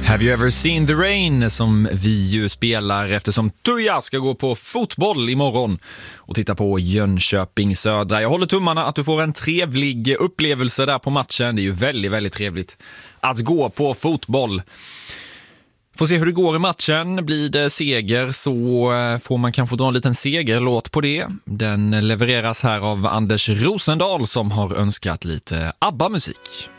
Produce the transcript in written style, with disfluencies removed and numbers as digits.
Have you ever seen the rain, som vi ju spelar eftersom Tuija ska gå på fotboll imorgon och titta på Jönköping Södra. Jag håller tummarna att du får en trevlig upplevelse där på matchen. Det är ju väldigt, väldigt trevligt att gå på fotboll. Får se hur det går i matchen. Blir det seger så får man kanske dra en liten segerlåt på det. Den levereras här av Anders Rosendahl som har önskat lite ABBA-musik.